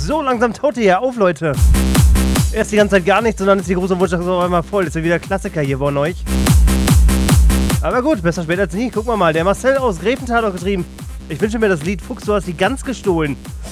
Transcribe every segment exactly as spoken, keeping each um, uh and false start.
So langsam taut ihr ja auf, Leute. Erst die ganze Zeit gar nichts und dann ist die große Wunsch auf einmal voll. Das ist ja wieder Klassiker hier von euch. Aber gut, besser später als nie. Gucken wir mal. Der Marcel aus Greventhal hat geschrieben. Ich wünsche mir das Lied Fuchs, du hast die Gans gestohlen.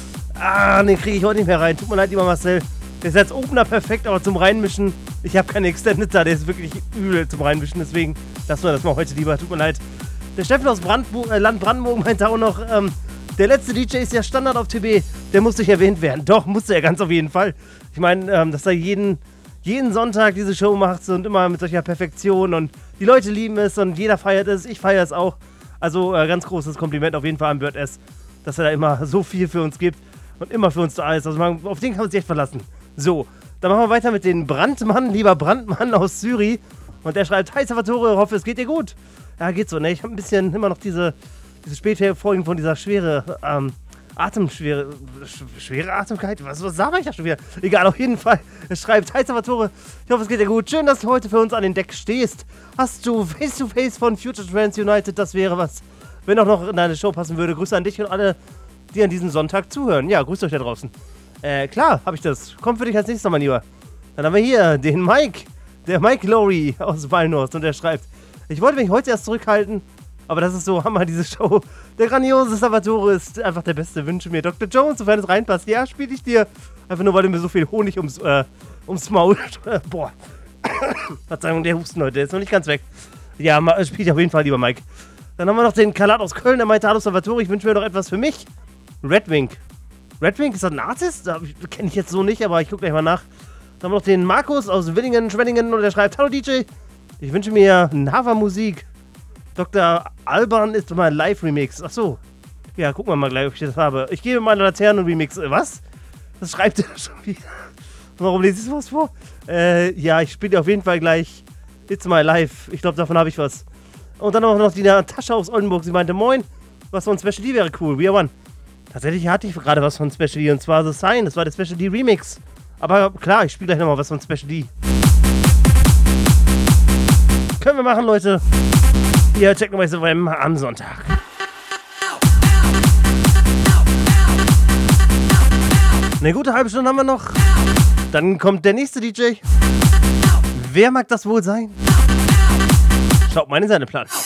Ah, den kriege ich heute nicht mehr rein. Tut mir leid, lieber Marcel. Der ist als Opener perfekt, aber zum Reinmischen. Ich habe keine Extended da, der ist wirklich übel zum Reinmischen. Deswegen lassen wir das mal heute lieber. Tut mir leid. Der Steffen aus Brandbu äh, Land Brandenburg meinte auch noch, ähm, der letzte D J ist ja Standard auf T B. Der musste nicht erwähnt werden. Doch, musste er ganz auf jeden Fall. Ich meine, ähm, dass er jeden, jeden Sonntag diese Show macht und immer mit solcher Perfektion und die Leute lieben es und jeder feiert es. Ich feiere es auch. Also äh, ganz großes Kompliment auf jeden Fall an Bird S, dass er da immer so viel für uns gibt und immer für uns da ist. Also man, auf den kann man sich echt verlassen. So, dann machen wir weiter mit den Brandmann, lieber Brandmann aus Zürich. Und der schreibt, hi Salvatore, ich hoffe es geht dir gut. Ja, geht so, ne? Ich habe ein bisschen immer noch diese, diese Spätfolgen von dieser schwere, ähm, Atemschwere, sch schwere Atemkeit? Was, was sag ich da schon wieder? Egal, auf jeden Fall. Er schreibt, hi Salvatore, ich hoffe es geht dir gut. Schön, dass du heute für uns an den Deck stehst. Hast du Face-to-Face von Future Trance United? Das wäre was, wenn auch noch in deine Show passen würde. Grüße an dich und alle, die an diesem Sonntag zuhören. Ja, grüßt euch da draußen. Äh, klar, habe ich das. Kommt für dich als nächstes, mein Lieber. Dann haben wir hier den Mike, der Mike Lowry aus Walnorst und der schreibt, ich wollte mich heute erst zurückhalten, aber das ist so Hammer, diese Show. Der grandiose Salvatore ist einfach der Beste. Wünsche mir Doktor Jones, sofern es reinpasst. Ja, spiele ich dir. Einfach nur, weil du mir so viel Honig ums, äh, ums Maul... Boah. Verzeihung, der Husten heute, der ist noch nicht ganz weg. Ja, spiele ich auf jeden Fall, lieber Mike. Dann haben wir noch den Kalat aus Köln, der meinte, hallo Salvatore, ich wünsche mir noch etwas für mich. Redwink. Redwink, ist das ein Artist? Kenne ich jetzt so nicht, aber ich gucke gleich mal nach. Dann haben wir noch den Markus aus Willingen, Schwenningen und der schreibt, hallo D J, ich wünsche mir Nava-Musik. Doktor Alban ist mein Live-Remix. Ach so. Ja, gucken wir mal gleich, ob ich das habe. Ich gebe meine Laternen-Remix. Äh, was? Das schreibt er schon wieder. Warum lese ich sowas vor? Äh, ja, ich spiele auf jeden Fall gleich It's My Life. Ich glaube, davon habe ich was. Und dann auch noch die Natascha aus Oldenburg. Sie meinte, moin, was von Special D wäre cool. We are one. Tatsächlich hatte ich gerade was von Special D und zwar The Sign. Das war der Special D Remix. Aber klar, ich spiele gleich nochmal was von Special D. Können wir machen, Leute. Hier, checken wir mal am Sonntag. Eine gute halbe Stunde haben wir noch. Dann kommt der nächste D J. Wer mag das wohl sein? Schaut mal in seine Plan.